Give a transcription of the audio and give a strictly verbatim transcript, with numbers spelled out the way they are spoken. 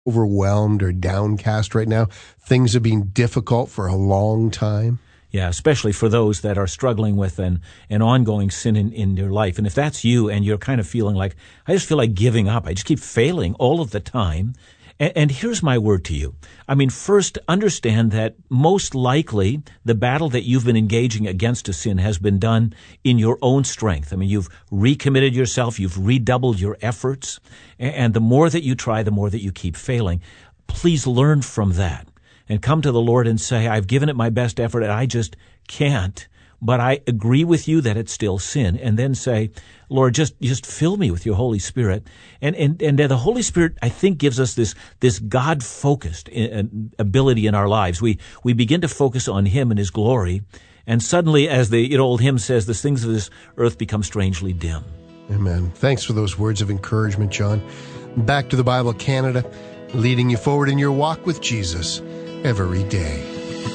overwhelmed or downcast right now? Things have been difficult for a long time. Yeah, especially for those that are struggling with an, an ongoing sin in, in your life. And if that's you and you're kind of feeling like, I just feel like giving up, I just keep failing all of the time. And, and here's my word to you. I mean, first, understand that most likely the battle that you've been engaging against a sin has been done in your own strength. I mean, you've recommitted yourself, you've redoubled your efforts, and, and the more that you try, the more that you keep failing. Please learn from that. And come to the Lord and say, I've given it my best effort and I just can't, but I agree with you that it's still sin. And then say, Lord, just, just fill me with your Holy Spirit. And, and, and the Holy Spirit, I think, gives us this, this God-focused ability in our lives. We, we begin to focus on Him and His glory. And suddenly, as the you know, old hymn says, the things of this earth become strangely dim. Amen. Thanks for those words of encouragement, John. Back to the Bible Canada, leading you forward in your walk with Jesus every day.